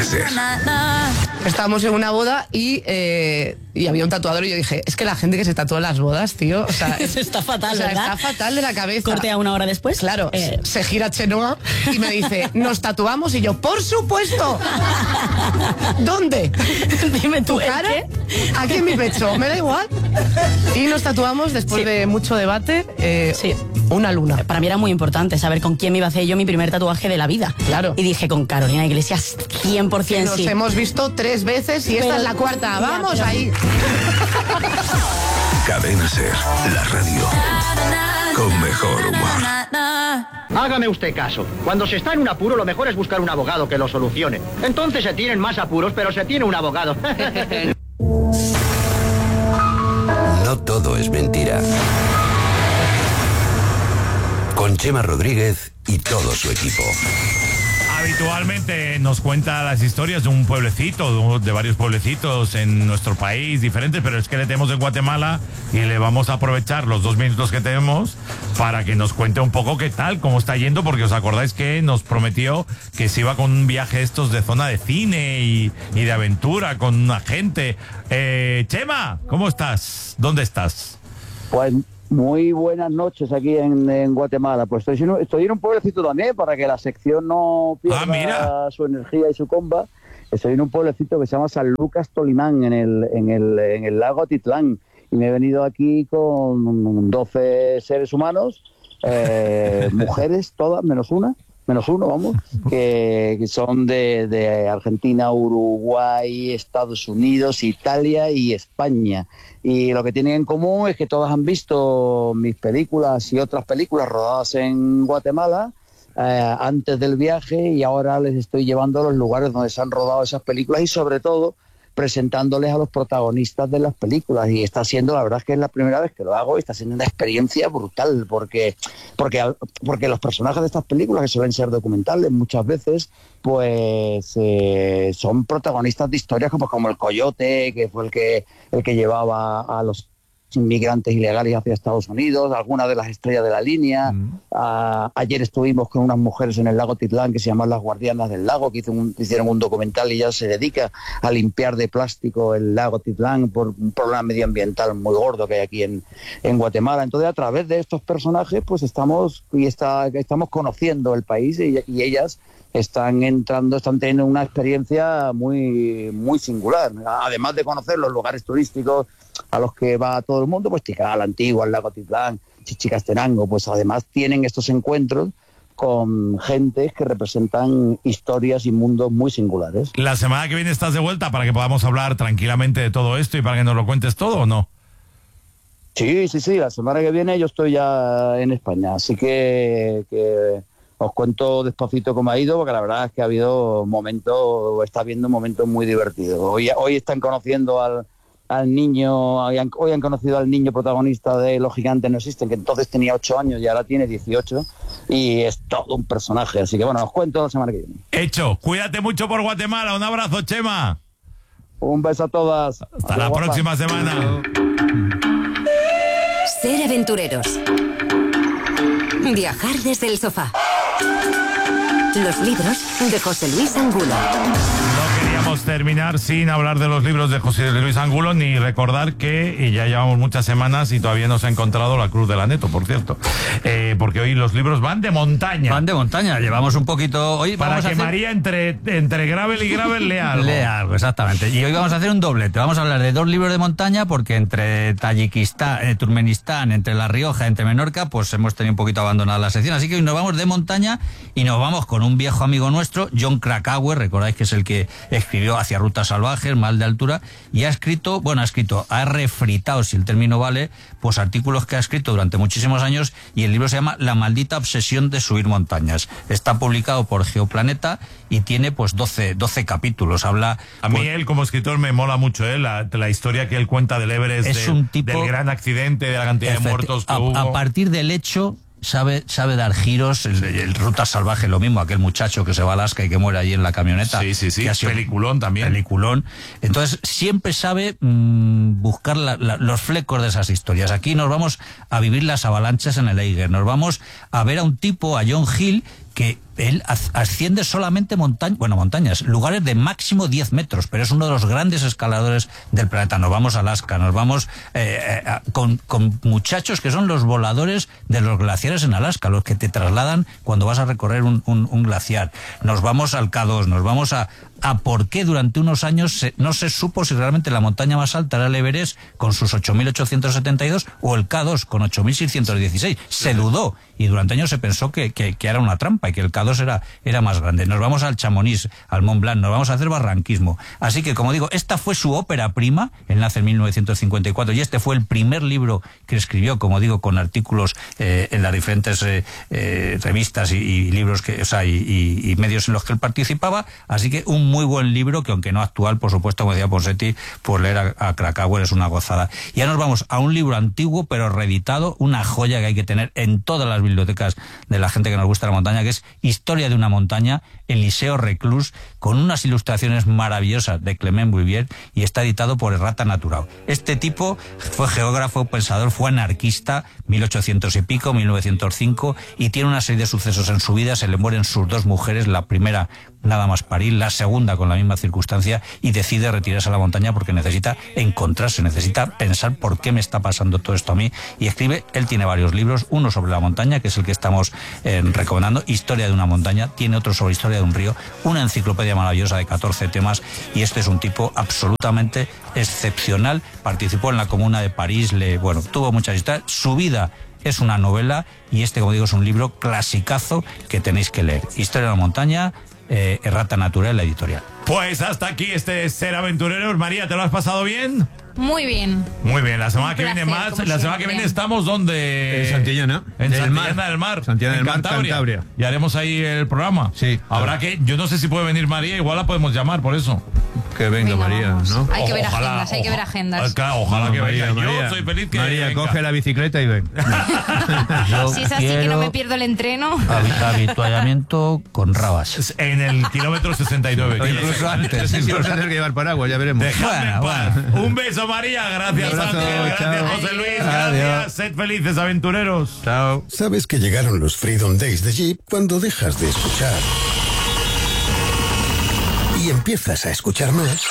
Estábamos en una boda y había un tatuador y yo dije, es que la gente que se tatúa en las bodas, tío, o sea, eso está fatal, ¿verdad? Está fatal de la cabeza. Cortea una hora después. Claro, se gira Chenoa y me dice, ¿nos tatuamos? Y yo, ¡por supuesto! ¿Dónde? Dime tú, ¿Tu cara? Aquí en mi pecho, me da igual. Y nos tatuamos después de mucho debate. Sí. Una luna. Para mí era muy importante saber con quién me iba a hacer yo mi primer tatuaje de la vida. Claro. Y dije, con Carolina Iglesias, 100% Nos sí. hemos visto 3 veces y esta es la cuarta. ¡Vamos ahí! Cadena Ser, la radio con mejor humor. Hágame usted caso. Cuando se está en un apuro, lo mejor es buscar un abogado que lo solucione. Entonces se tienen más apuros, pero se tiene un abogado. No todo es mentira. Con Chema Rodríguez y todo su equipo. Habitualmente nos cuenta las historias de un pueblecito, de varios pueblecitos en nuestro país diferentes, pero es que le tenemos en Guatemala y le vamos a aprovechar los 2 minutos que tenemos para que nos cuente un poco qué tal, cómo está yendo, porque os acordáis que nos prometió que se iba con un viaje estos de zona de cine y de aventura con una gente. Chema, ¿cómo estás? ¿Dónde estás? Pues muy buenas noches aquí en Guatemala. Pues estoy en un pueblecito también para que la sección no pierda su energía y su comba. Estoy en un pueblecito que se llama San Lucas Tolimán, en el lago Atitlán. Y me he venido aquí con 12 seres humanos, mujeres todas, menos uno, vamos, que son de Argentina, Uruguay, Estados Unidos, Italia y España. Y lo que tienen en común es que todas han visto mis películas y otras películas rodadas en Guatemala antes del viaje, y ahora les estoy llevando a los lugares donde se han rodado esas películas y sobre todo presentándoles a los protagonistas de las películas. Y está siendo, la verdad es que es la primera vez que lo hago y está siendo una experiencia brutal porque los personajes de estas películas, que suelen ser documentales muchas veces, pues son protagonistas de historias como el Coyote, que fue el que llevaba a los inmigrantes ilegales hacia Estados Unidos, algunas de las estrellas de la línea. Ayer estuvimos con unas mujeres en el lago Atitlán que se llaman las Guardianas del Lago, que hicieron un documental y ya se dedica a limpiar de plástico el lago Atitlán por un problema medioambiental muy gordo que hay aquí en Guatemala. Entonces, a través de estos personajes, pues estamos conociendo el país y ellas están teniendo una experiencia muy, muy singular. Además de conocer los lugares turísticos a los que va todo el mundo, pues Tikal, Antigua, el lago Atitlán, Chichicastenango, pues además tienen estos encuentros con gentes que representan historias y mundos muy singulares. La semana que viene estás de vuelta para que podamos hablar tranquilamente de todo esto y para que nos lo cuentes todo, ¿o no? Sí, la semana que viene yo estoy ya en España, así que os cuento despacito cómo ha ido, porque la verdad es que está habiendo momentos muy divertidos. Hoy están conociendo al niño, hoy han conocido al niño protagonista de Los Gigantes No Existen, que entonces tenía 8 años y ahora tiene 18, y es todo un personaje. Así que bueno, os cuento la semana que viene. Hecho, cuídate mucho por Guatemala. Un abrazo, Chema. Un beso a todas. Hasta la próxima semana. Ser aventureros. Viajar desde el sofá. Los libros de José Luis Angulo. No queríamos terminar sin hablar de los libros de José Luis Angulo, ni recordar que ya llevamos muchas semanas y todavía no se ha encontrado la Cruz del Aneto, por cierto. Porque hoy los libros van de montaña. Van de montaña, llevamos un poquito... Hoy para vamos que a hacer... María entre gravel y gravel lea algo. Lea algo, exactamente. Y hoy vamos a hacer un doblete. Vamos a hablar de 2 libros de montaña, porque entre Tayikistán, Turkmenistán, entre La Rioja, entre Menorca, pues hemos tenido un poquito abandonada la sección. Así que hoy nos vamos de montaña y nos vamos con un viejo amigo nuestro, Jon Krakauer, recordáis que es el que escribió Hacia rutas salvajes, Mal de altura, y ha refritado, si el término vale, pues artículos que ha escrito durante muchísimos años, y el libro se llama La maldita obsesión de subir montañas. Está publicado por Geoplaneta y tiene pues 12 capítulos. Habla... A mí él como escritor me mola mucho, la historia que él cuenta del Everest, del gran accidente, de la cantidad de muertos que hubo. A partir del hecho... Sabe dar giros. El Ruta Salvaje, lo mismo, aquel muchacho que se va a Alaska y que muere allí en la camioneta. Sí. Peliculón también. Peliculón. Entonces, siempre sabe buscar los flecos de esas historias. Aquí nos vamos a vivir las avalanchas en el Eiger. Nos vamos a ver a un tipo, a John Hill, que él asciende solamente montañas, lugares de máximo 10 metros, pero es uno de los grandes escaladores del planeta. Nos vamos a Alaska, nos vamos con muchachos que son los voladores de los glaciares en Alaska, los que te trasladan cuando vas a recorrer un glaciar. Nos vamos al K2, nos vamos a por qué durante unos años no se supo si realmente la montaña más alta era el Everest con sus 8.872 o el K2 con 8.616. Se dudó y durante años se pensó que era una trampa y que el K2 era más grande. Nos vamos al Chamonix, al Mont Blanc, nos vamos a hacer barranquismo. Así que, como digo, esta fue su ópera prima. Él nace en 1954 y este fue el primer libro que escribió, como digo, con artículos en las diferentes revistas y libros y medios en los que él participaba. Así que un muy buen libro que, aunque no actual, por supuesto, como decía Ponseti, por leer a Krakauer es una gozada. Ya nos vamos a un libro antiguo pero reeditado, una joya que hay que tener en todas las bibliotecas de la gente que nos gusta la montaña, que es Historia de una montaña, Eliseo Reclus, con unas ilustraciones maravillosas de Clement Bouvier, y está editado por Errata Natural. Este tipo fue geógrafo, pensador, fue anarquista, 1800 y pico, 1905, y tiene una serie de sucesos en su vida. Se le mueren sus dos mujeres, la primera nada más parir, la segunda con la misma circunstancia, y decide retirarse a la montaña porque necesita encontrarse, necesita pensar por qué me está pasando todo esto a mí, y escribe. Él tiene varios libros, uno sobre la montaña, que es el que estamos recomendando, Historia de una montaña, tiene otro sobre Historia de un río, una enciclopedia maravillosa de 14 temas, y este es un tipo absolutamente excepcional. Participó en la Comuna de París, tuvo muchas historias, su vida es una novela, y este, como digo, es un libro clasicazo que tenéis que leer. Historia de la montaña, Errata Natural, la editorial. Pues hasta aquí este Ser Aventureros. María, ¿te lo has pasado bien? Muy bien. Muy bien, la semana que viene más. La semana que viene estamos ¿dónde? En Santillana. En Santillana del Mar. Santillana del Mar, Cantabria. Y haremos ahí el programa. Sí. Habrá que, yo no sé si puede venir María, igual la podemos llamar por eso. Que venga María, ¿no? Hay que ver agendas, hay que ver agendas. Ojalá que María, venga. María. Yo soy feliz que María, venga. coge la bicicleta y ven. Si es así que no me pierdo el entreno. Habituallamiento con rabas. En el kilómetro 69. Incluso antes. Sí, vas a tener que llevar paraguas, ya veremos. Dejadme en paz. Un beso, María. Gracias, Un abrazo, Ángel. Gracias, chao. José Luis. Adiós. Gracias. Sed felices, aventureros. Chao. ¿Sabes que llegaron los Freedom Days de Jeep cuando dejas de escuchar y empiezas a escuchar más?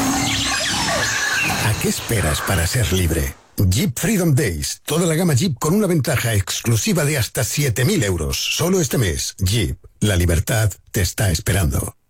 ¿A qué esperas para ser libre? Jeep Freedom Days. Toda la gama Jeep con una ventaja exclusiva de hasta 7.000 euros. Solo este mes. Jeep. La libertad te está esperando.